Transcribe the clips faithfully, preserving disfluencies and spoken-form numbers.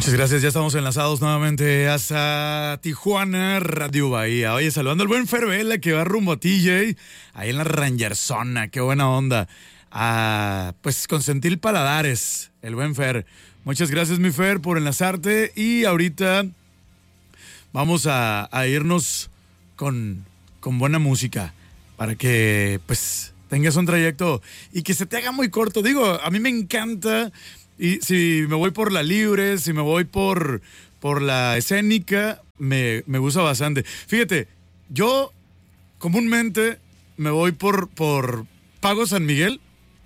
Muchas gracias, ya estamos enlazados nuevamente hasta Tijuana, Radio Bahía. Oye, saludando al buen Fer Vela que va rumbo a T J, ahí en la Rangerzona, qué buena onda. Ah, pues consentir paladares, el buen Fer. Muchas gracias, mi Fer, por enlazarte. Y ahorita vamos a, a irnos con, con buena música para que pues tengas un trayecto y que se te haga muy corto. Digo, a mí me encanta. Y si me voy por la libre, si me voy por, por la escénica, me, me gusta bastante. Fíjate, yo comúnmente me voy por, por Pago San Miguel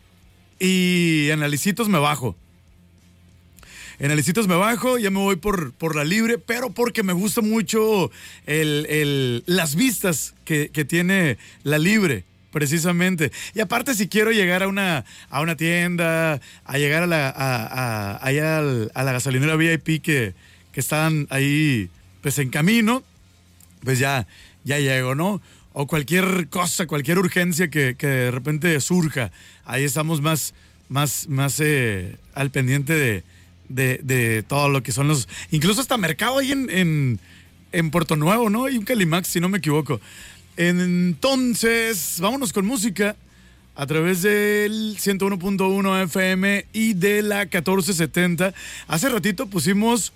y en Alicitos me bajo. En Alicitos me bajo, ya me voy por, por la libre, pero porque me gusta mucho el, el, las vistas que, que tiene la libre. Precisamente. Y aparte, si quiero llegar a una, a una tienda, a llegar a la, a, a, allá al, a la gasolinera V I P que, que están ahí pues en camino, pues ya, ya llego, ¿no? O cualquier cosa, cualquier urgencia que, que de repente surja. Ahí estamos más, más, más eh, al pendiente de, de, de todo lo que son los... Incluso hasta mercado ahí en, en, en Puerto Nuevo, ¿no? Y un Calimax, si no me equivoco. Entonces, vámonos con música a través del ciento uno punto uno F M y de la catorce setenta. Hace ratito pusimos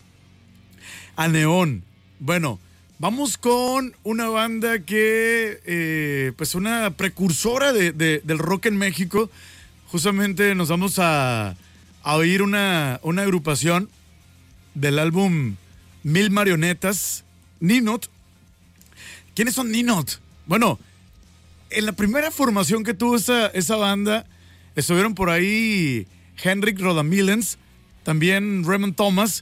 a Neón. Bueno, vamos con una banda que, eh, pues una precursora de, de, del rock en México. Justamente nos vamos a, a oír una, una agrupación del álbum Mil Marionetas, Ninot. ¿Quiénes son Ninot? Bueno, en la primera formación que tuvo esa, esa banda, estuvieron por ahí Henrik Rodamilens, también Raymond Thomas,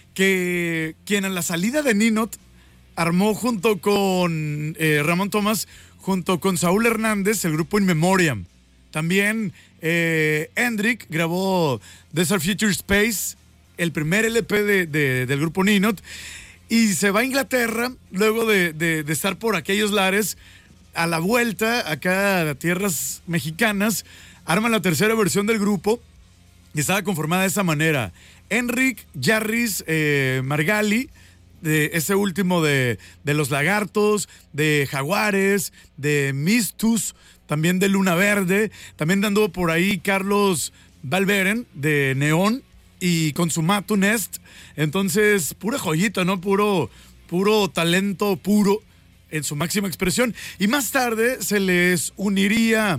que quien a la salida de Ninot armó junto con eh, Ramón Thomas, junto con Saúl Hernández, el grupo In Memoriam. También eh, Hendrik grabó Desert Future Space, el primer L P de, de, del grupo Ninot. Y se va a Inglaterra, luego de, de, de estar por aquellos lares, a la vuelta, acá a tierras mexicanas, arma la tercera versión del grupo, y estaba conformada de esa manera. Enric, Jarris, eh, Margali, de ese último de, de Los Lagartos, de Jaguares, de Mistus, también de Luna Verde, también anduvo por ahí Carlos Valveren, de Neón, y Consumatum Est. Entonces, pura joyita, ¿no? Puro, puro talento puro en su máxima expresión. Y más tarde se les uniría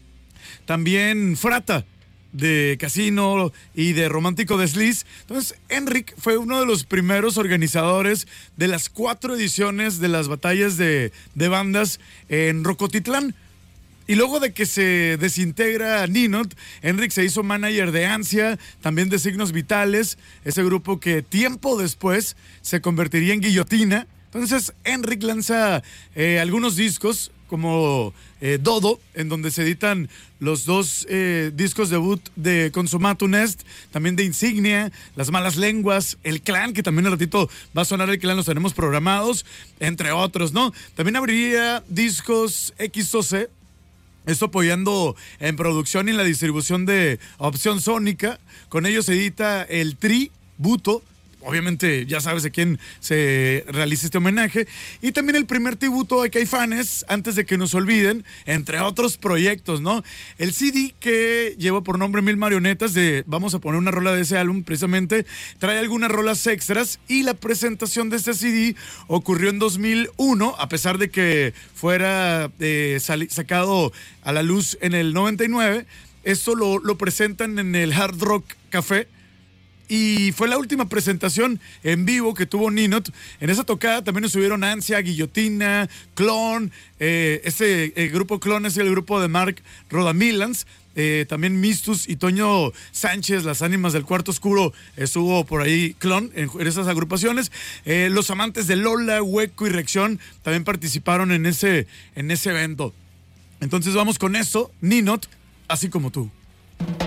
también Frata, de Casino y de Romántico Desliz. Entonces, Enric fue uno de los primeros organizadores de las cuatro ediciones de las batallas de, de bandas en Rocotitlán. Y luego de que se desintegra Ninot, Enric se hizo manager de Ansia, también de Signos Vitales, ese grupo que tiempo después se convertiría en Guillotina. Entonces, Enric lanza eh, algunos discos como eh, Dodo, en donde se editan los dos eh, discos debut de Consumatum Est, también de Insignia, Las Malas Lenguas, El Clan, que también al ratito va a sonar El Clan, los tenemos programados, entre otros, ¿no? También abriría discos X O C, esto apoyando en producción y en la distribución de Opción Sónica. Con ellos se edita el Tributo. Obviamente ya sabes a quién se realiza este homenaje. Y también el primer tributo a Caifanes, Antes de que nos olviden, entre otros proyectos, ¿no? El C D que lleva por nombre Mil Marionetas, de, vamos a poner una rola de ese álbum precisamente, trae algunas rolas extras, y la presentación de este C D ocurrió en dos mil uno, a pesar de que fuera eh, sali- sacado a la luz en el noventa y nueve. Esto lo, lo presentan en el Hard Rock Café. Y fue la última presentación en vivo que tuvo Ninot. En esa tocada también estuvieron Ansia, Guillotina, Clon. Eh, ese eh, grupo Clon es el grupo de Mark Rodamilans. Eh, también Mistus y Toño Sánchez, Las Ánimas del Cuarto Oscuro, estuvo por ahí Clon en, en esas agrupaciones. Eh, los amantes de Lola, Hueco y Reacción también participaron en ese, en ese evento. Entonces vamos con eso, Ninot, Así Como Tú.